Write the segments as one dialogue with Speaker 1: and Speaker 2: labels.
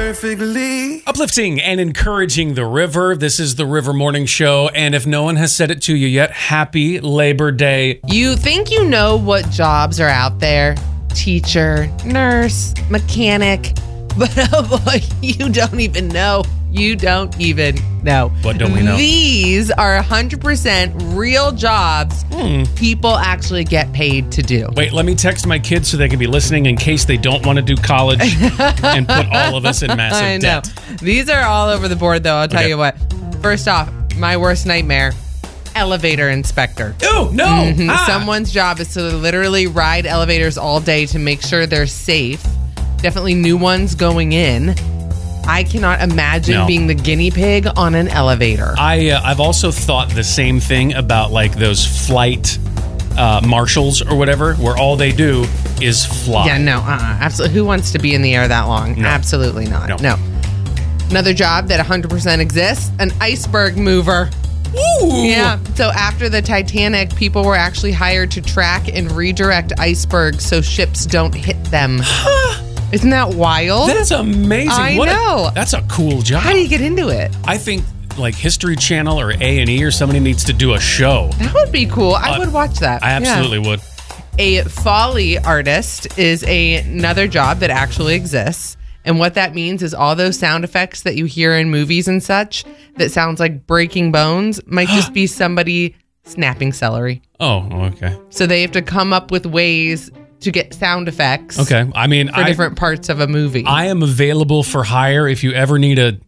Speaker 1: perfectly.
Speaker 2: Uplifting and encouraging the river. This is the River Morning Show. And if no one has said it to you yet, happy Labor Day.
Speaker 3: You think you know what jobs are out there? Teacher, nurse, mechanic. But oh boy, you don't even know. You don't even know.
Speaker 2: What don't we know?
Speaker 3: These are 100% real jobs people actually get paid to do.
Speaker 2: Wait, let me text my kids so they can be listening in case they don't want to do college and put all of us in massive
Speaker 3: I know.
Speaker 2: debt.
Speaker 3: These are all over the board, though. I'll tell you what. First off, my worst nightmare, elevator inspector.
Speaker 2: Oh, no.
Speaker 3: Someone's job is to literally ride elevators all day to make sure they're safe. Definitely new ones going in. I cannot imagine being the guinea pig on an elevator.
Speaker 2: I've also thought the same thing about like those flight marshals or whatever, where all they do is fly.
Speaker 3: Yeah, no, absolutely. Who wants to be in the air that long?
Speaker 2: No.
Speaker 3: Absolutely not. No. Another job that 100% exists, an iceberg mover.
Speaker 2: Ooh.
Speaker 3: Yeah. So after the Titanic, people were actually hired to track and redirect icebergs so ships don't hit them. Isn't that wild?
Speaker 2: That's amazing.
Speaker 3: I know.
Speaker 2: That's a cool job.
Speaker 3: How do you get into it?
Speaker 2: I think like History Channel or A&E or somebody needs to do a show.
Speaker 3: That would be cool. I would watch that.
Speaker 2: I absolutely would.
Speaker 3: A Foley artist is another job that actually exists. And what that means is all those sound effects that you hear in movies and such that sounds like breaking bones might just be somebody snapping celery.
Speaker 2: Oh, okay.
Speaker 3: So they have to come up with ways to get sound effects.
Speaker 2: Okay. I mean,
Speaker 3: for different parts of a movie.
Speaker 2: I am available for hire if you ever need a...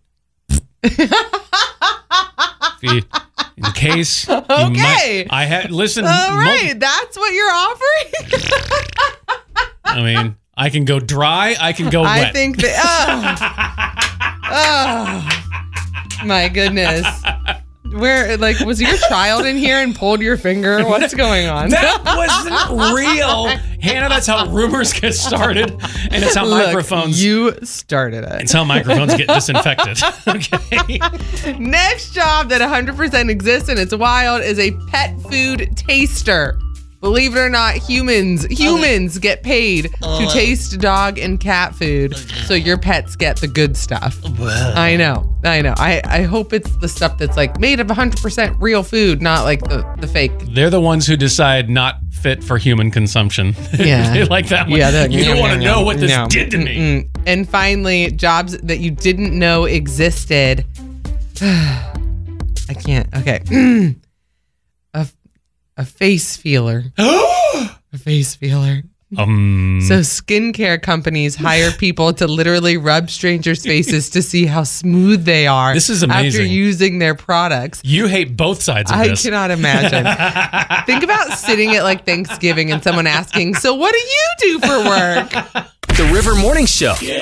Speaker 2: in case.
Speaker 3: Okay.
Speaker 2: Listen.
Speaker 3: All right. That's what you're offering?
Speaker 2: I mean, I can go dry. I can go wet.
Speaker 3: I think that... Oh, my goodness. Where, like, was your child in here and pulled your finger? What's going on?
Speaker 2: That wasn't real. Hannah, that's how rumors get started. And it's how microphones...
Speaker 3: You started it.
Speaker 2: It's how microphones get disinfected. Okay.
Speaker 3: Next job that 100% exists and it's wild is a pet food taster. Believe it or not, humans get paid to taste dog and cat food so your pets get the good stuff. I know. I hope it's the stuff that's like made of 100% real food, not like the fake.
Speaker 2: They're the ones who decide not fit for human consumption.
Speaker 3: Yeah.
Speaker 2: They like that one.
Speaker 3: Yeah, like,
Speaker 2: you don't want to know what this did to me.
Speaker 3: And finally, jobs that you didn't know existed. I can't. Okay. A face feeler. A face feeler. So skincare companies hire people to literally rub strangers' faces to see how smooth they are.
Speaker 2: This is amazing.
Speaker 3: After using their products.
Speaker 2: You hate both sides of this.
Speaker 3: I cannot imagine. Think about sitting at like Thanksgiving and someone asking, so what do you do for work?
Speaker 4: The River Morning Show.